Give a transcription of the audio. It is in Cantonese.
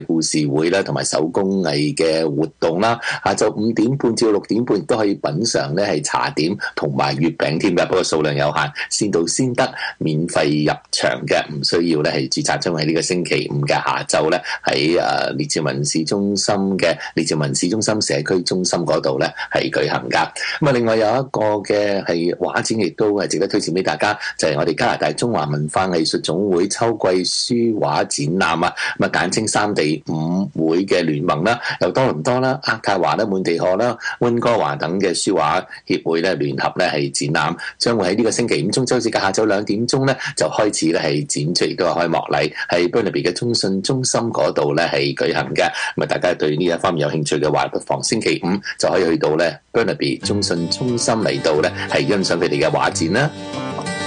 故事會啦，同埋手工藝嘅活動啦。下晝5點半至6點半亦都可以品嚐咧係茶點同埋月餅添嘅，不過數量有限，先到先得，免費入場嘅，唔需要咧係註冊，將喺呢個星期五嘅下晝咧喺列治文市中心嘅列治文市中心社區中心嗰度咧係舉行噶。咁啊，另外有一個嘅係畫展，亦都係值得推薦俾大家，就係我哋加拿大中華文化藝術總會秋季書畫展覽啊，咁啊簡稱3地5會嘅聯盟啦，由多倫多啦、渥太華啦、滿地可啦、溫哥華等嘅書畫協會咧聯合咧係展覽，將會喺呢個星期五中秋節嘅下晝2點鐘咧就開始咧係展出，亦都係開幕禮，喺 Burnaby 嘅中信中心嗰度咧係舉行嘅。咁啊，大家對呢一方面有興趣嘅話，不妨星期五就可以去到咧 Burnaby 中信中心嚟到咧係欣賞佢哋嘅畫展啦。